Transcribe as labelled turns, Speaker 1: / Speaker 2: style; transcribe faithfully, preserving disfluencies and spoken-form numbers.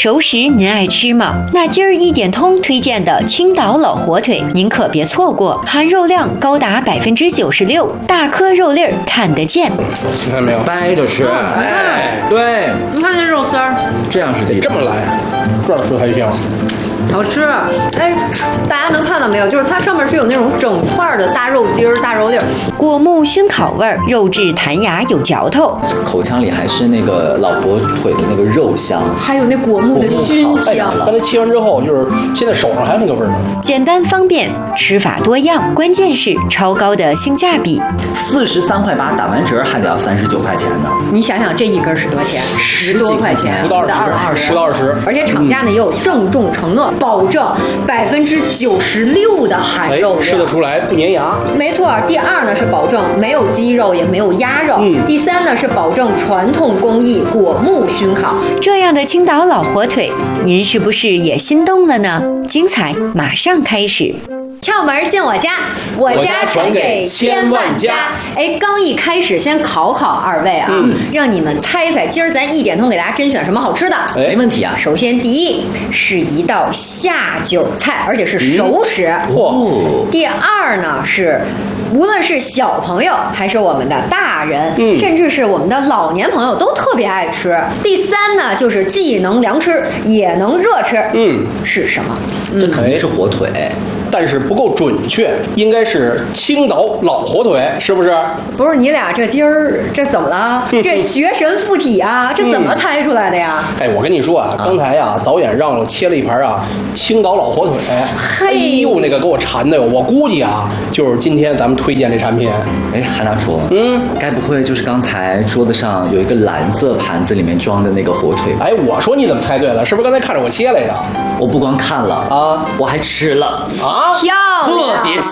Speaker 1: 熟食您爱吃吗？那今儿一点通推荐的青岛老火腿，您可别错过，含肉量高达百分之九十六，大颗肉粒儿看得见。
Speaker 2: 你看没有？
Speaker 3: 掰着吃，哎，对，
Speaker 4: 你看这肉丝儿，
Speaker 3: 这样是
Speaker 2: 得这么来，这样吃才香。
Speaker 4: 好吃。哎，大家能看到没有？就是它上面是有那种整块的大肉丁儿、大肉粒儿，
Speaker 1: 果木熏烤味儿，肉质弹牙有嚼头，
Speaker 3: 口腔里还是那个老火腿的那个肉香，
Speaker 4: 还有那果木的熏香。
Speaker 2: 刚才切完之后，就是现在手上还有那个味儿呢。
Speaker 1: 简单方便，吃法多样，关键是超高的性价比。
Speaker 3: 四十三块八，打完折还得要三十九块钱呢。
Speaker 4: 你想想这一根是多少钱？十多块钱，
Speaker 2: 不到二十，不到二十。
Speaker 4: 而且厂家呢也有郑重承诺，保证百分之九十六的含肉量，
Speaker 2: 吃得出来不粘牙。
Speaker 4: 没错。第二呢是保证没有鸡肉也没有鸭肉。嗯。第三呢是保证传统工艺果木熏烤。
Speaker 1: 这样的青岛老火腿，您是不是也心动了呢？精彩马上开始。
Speaker 4: 窍门进我家，我家传给千万家。哎，刚一开始先考考二位啊，嗯、让你们猜猜，今儿咱一点通给大家甄选什么好吃的？
Speaker 3: 没问题啊。
Speaker 4: 首先，第一是一道下酒菜，而且是熟食。
Speaker 2: 嚯、
Speaker 4: 嗯！第二呢是，无论是小朋友还是我们的大人，嗯、甚至是我们的老年朋友都特别爱吃。第三呢就是既能凉吃也能热吃。嗯，是什么？
Speaker 3: 这肯定是火腿。
Speaker 2: 但是不够准确，应该是青岛老火腿，是不是？
Speaker 4: 不是，你俩这今儿这怎么了？这学神附体啊，这怎么猜出来的呀？
Speaker 2: 哎，我跟你说啊，刚才啊，导演让我切了一盘啊青岛老火腿，哎呦，那个给我馋的，我估计啊，就是今天咱们推荐这产品。
Speaker 3: 哎，韩大厨，嗯，该不会就是刚才桌子上有一个蓝色盘子里面装的那个火腿？
Speaker 2: 哎，我说你怎么猜对了？是不是刚才看着我切来着？
Speaker 3: 我不光看了啊，我还吃了啊。
Speaker 4: 漂亮，
Speaker 3: 特别